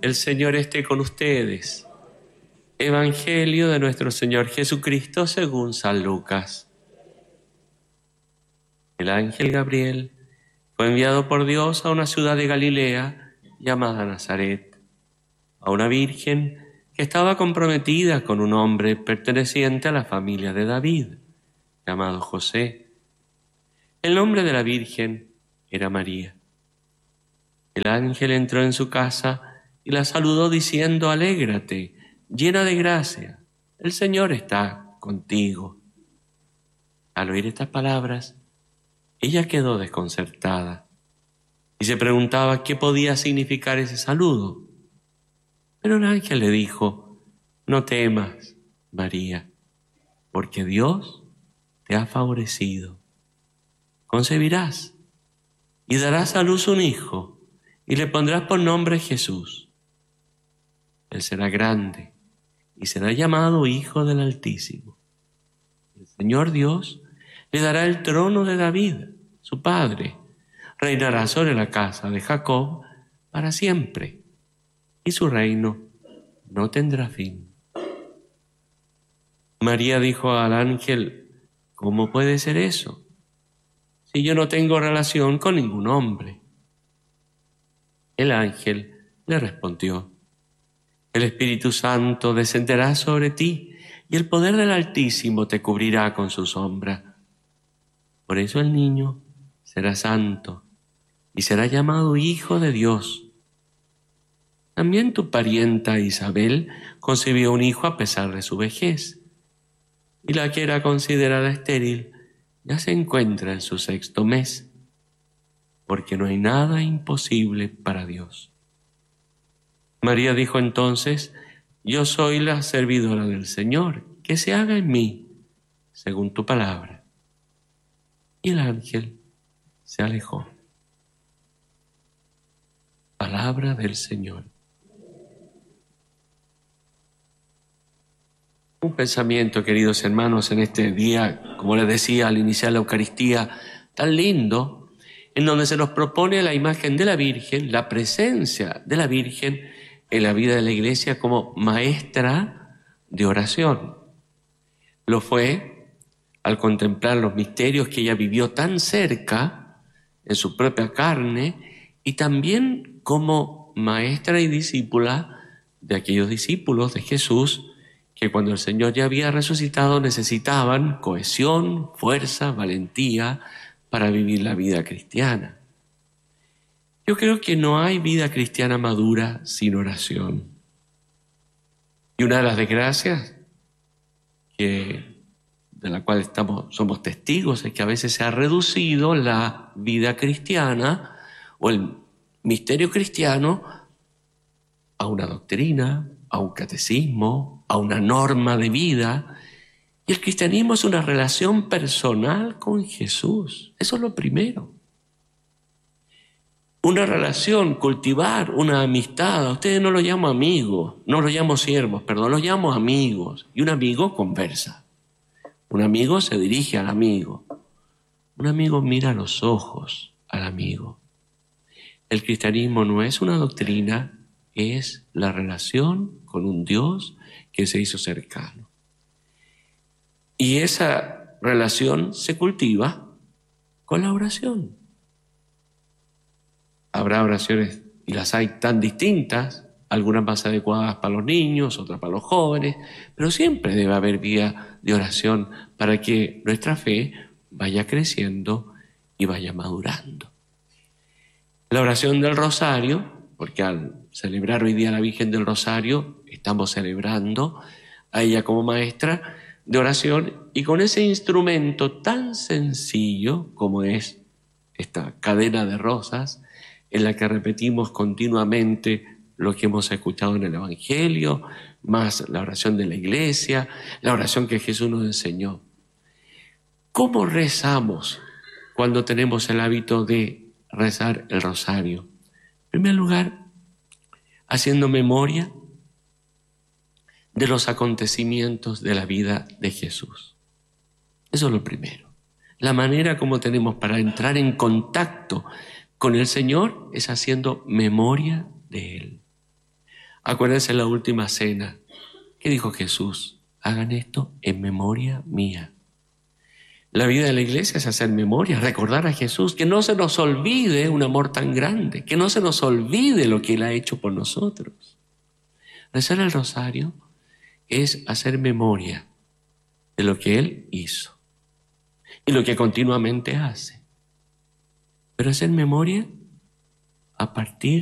El Señor esté con ustedes. Evangelio de nuestro Señor Jesucristo según San Lucas. El ángel Gabriel fue enviado por Dios a una ciudad de Galilea llamada Nazaret, a una virgen que estaba comprometida con un hombre perteneciente a la familia de David, llamado José. El nombre de la virgen era María. El ángel entró en su casa y la saludó diciendo: «Alégrate, llena de gracia, el Señor está contigo». Al oír estas palabras, ella quedó desconcertada y se preguntaba qué podía significar ese saludo. Pero el ángel le dijo: «No temas, María, porque Dios te ha favorecido. Concebirás y darás a luz un hijo y le pondrás por nombre Jesús. Él será grande y será llamado Hijo del Altísimo. El Señor Dios le dará el trono de David, su padre. Reinará sobre la casa de Jacob para siempre, y su reino no tendrá fin». María dijo al ángel: «¿Cómo puede ser eso, si yo no tengo relación con ningún hombre?» El ángel le respondió: «El Espíritu Santo descenderá sobre ti y el poder del Altísimo te cubrirá con su sombra. Por eso el niño será santo y será llamado Hijo de Dios. También tu parienta Isabel concibió un hijo a pesar de su vejez, y la que era considerada estéril ya se encuentra en su 6º mes, porque no hay nada imposible para Dios». María dijo entonces: «Yo soy la servidora del Señor, que se haga en mí según tu palabra». Y el ángel se alejó. Palabra del Señor. Un pensamiento, queridos hermanos, en este día, como les decía al iniciar la Eucaristía, tan lindo, en donde se nos propone la imagen de la Virgen, la presencia de la Virgen en la vida de la Iglesia como maestra de oración. Lo fue al contemplar los misterios que ella vivió tan cerca, en su propia carne, y también como maestra y discípula de aquellos discípulos de Jesús que cuando el Señor ya había resucitado necesitaban cohesión, fuerza, valentía para vivir la vida cristiana. Yo creo que no hay vida cristiana madura sin oración. Y una de las desgracias de la cual somos testigos es que a veces se ha reducido la vida cristiana o el misterio cristiano a una doctrina, a un catecismo, a una norma de vida. Y el cristianismo es una relación personal con Jesús. Eso es lo primero. Una relación, cultivar una amistad. A ustedes no lo llamo amigos, no lo llamo siervos, perdón, los llamo amigos. Y un amigo conversa. Un amigo se dirige al amigo. Un amigo mira a los ojos al amigo. El cristianismo no es una doctrina, es la relación con un Dios que se hizo cercano. Y esa relación se cultiva con la oración. Habrá oraciones, y las hay tan distintas, algunas más adecuadas para los niños, otras para los jóvenes, pero siempre debe haber vía de oración para que nuestra fe vaya creciendo y vaya madurando. La oración del Rosario, porque al celebrar hoy día a la Virgen del Rosario, estamos celebrando a ella como maestra de oración, y con ese instrumento tan sencillo como es esta cadena de rosas, en la que repetimos continuamente lo que hemos escuchado en el Evangelio, más la oración de la Iglesia, la oración que Jesús nos enseñó. ¿Cómo rezamos cuando tenemos el hábito de rezar el rosario? En primer lugar, haciendo memoria de los acontecimientos de la vida de Jesús. Eso es lo primero. La manera como tenemos para entrar en contacto con el Señor es haciendo memoria de Él. Acuérdense la última cena. ¿Qué dijo Jesús? Hagan esto en memoria mía. La vida de la iglesia es hacer memoria, recordar a Jesús, que no se nos olvide un amor tan grande, que no se nos olvide lo que Él ha hecho por nosotros. Rezar el rosario es hacer memoria de lo que Él hizo y lo que continuamente hace. Pero hacer memoria a partir